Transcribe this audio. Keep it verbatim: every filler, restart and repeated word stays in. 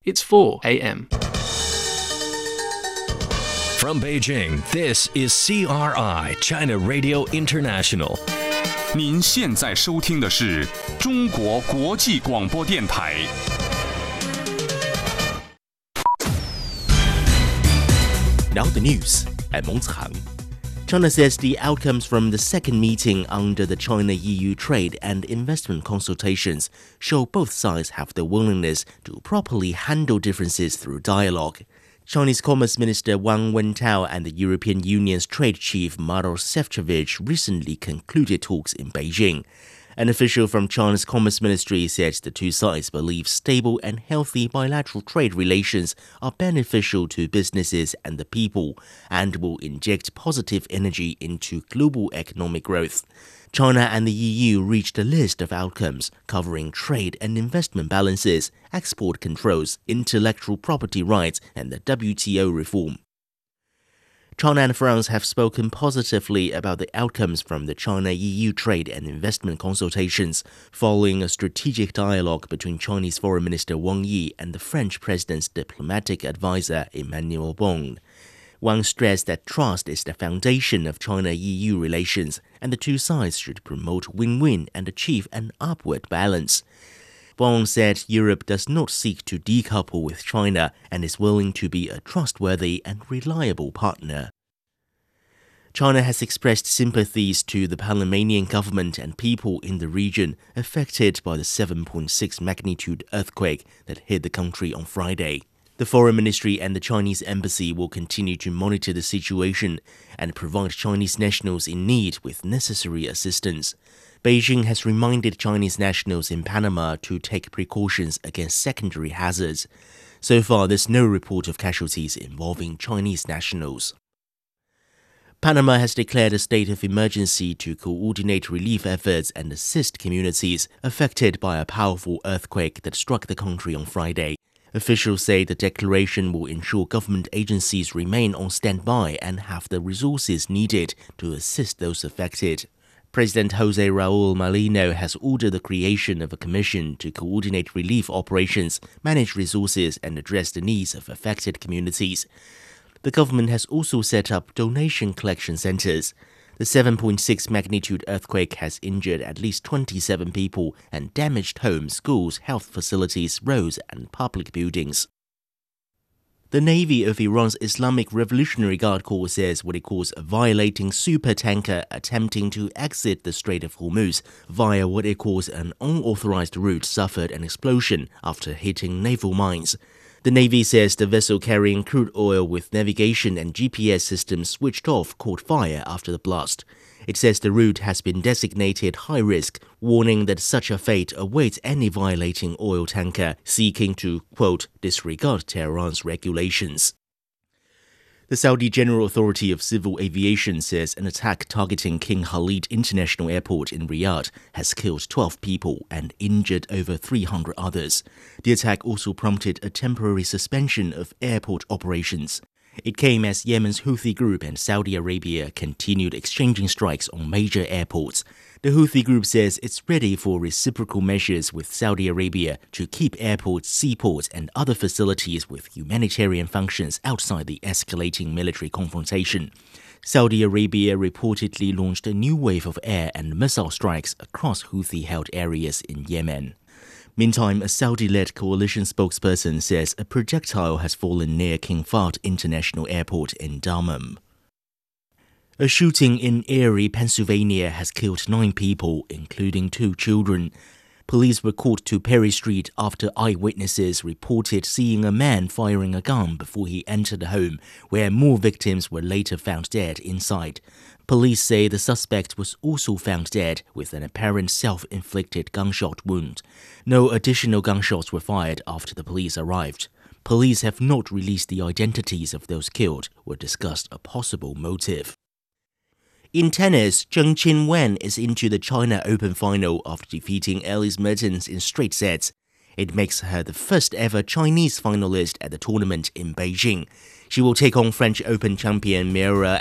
It's four a.m. From Beijing, this is C R I, China Radio International. 您现在收听的是中国国际广播电台。 Now the news at Mengcang. China says the outcomes from the second meeting under the China-E U trade and investment consultations show both sides have the willingness to properly handle differences through dialogue. Chinese Commerce Minister Wang Wentao and the European Union's trade chief Maros Šefčovič recently concluded talks in Beijing. An official from China's Commerce Ministry said the two sides believe stable and healthy bilateral trade relations are beneficial to businesses and the people and will inject positive energy into global economic growth. China and the E U reached a list of outcomes covering trade and investment balances, export controls, intellectual property rights, and the W T O reform. China and France have spoken positively about the outcomes from the China-E U trade and investment consultations, following a strategic dialogue between Chinese Foreign Minister Wang Yi and the French President's diplomatic advisor Emmanuel Bon. Wang stressed that trust is the foundation of China-E U relations, and the two sides should promote win-win and achieve an upward balance. Bon said Europe does not seek to decouple with China and is willing to be a trustworthy and reliable partner. China has expressed sympathies to the Panamanian government and people in the region affected by the seven point six magnitude earthquake that hit the country on Friday. The Foreign Ministry and the Chinese Embassy will continue to monitor the situation and provide Chinese nationals in need with necessary assistance. Beijing has reminded Chinese nationals in Panama to take precautions against secondary hazards. So far, there's no report of casualties involving Chinese nationals. Panama has declared a state of emergency to coordinate relief efforts and assist communities affected by a powerful earthquake that struck the country on Friday. Officials say the declaration will ensure government agencies remain on standby and have the resources needed to assist those affected. President Jose Raul Mulino has ordered the creation of a commission to coordinate relief operations, manage resources, and address the needs of affected communities. The government has also set up donation collection centers. The seven point six magnitude earthquake has injured at least twenty-seven people and damaged homes, schools, health facilities, roads, and public buildings. The Navy of Iran's Islamic Revolutionary Guard Corps says what it calls a violating supertanker attempting to exit the Strait of Hormuz via what it calls an unauthorized route suffered an explosion after hitting naval mines. The Navy says the vessel carrying crude oil with navigation and G P S systems switched off caught fire after the blast. It says the route has been designated high risk, warning that such a fate awaits any violating oil tanker seeking to, quote, disregard Tehran's regulations. The Saudi General Authority of Civil Aviation says an attack targeting King Khalid International Airport in Riyadh has killed twelve people and injured over three hundred others. The attack also prompted a temporary suspension of airport operations. It came as Yemen's Houthi group and Saudi Arabia continued exchanging strikes on major airports. The Houthi group says it's ready for reciprocal measures with Saudi Arabia to keep airports, seaports, and other facilities with humanitarian functions outside the escalating military confrontation. Saudi Arabia reportedly launched a new wave of air and missile strikes across Houthi-held areas in Yemen. Meantime, a Saudi-led coalition spokesperson says a projectile has fallen near King Fahd International Airport in Dammam. A shooting in Erie, Pennsylvania has killed nine people, including two children. Police were called to Perry Street after eyewitnesses reported seeing a man firing a gun before he entered the home, where more victims were later found dead inside. Police say the suspect was also found dead with an apparent self-inflicted gunshot wound. No additional gunshots were fired after the police arrived. Police have not released the identities of those killed or discussed a possible motive. In tennis, Zheng Qinwen is into the China Open final after defeating Elise Mertens in straight sets. It makes her the first ever Chinese finalist at the tournament in Beijing. She will take on French Open champion Mireille